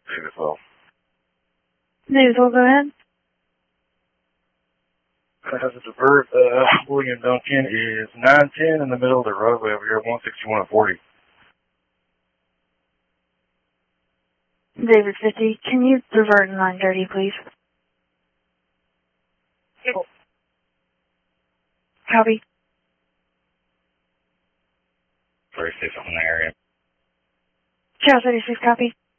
David 12. David 12, go ahead. Has a divert, William Duncan is 910 in the middle of the roadway over here, 161 and 40. David 50, can you divert in 930, please? Copy. Very safe in the area. Charles 36, copy.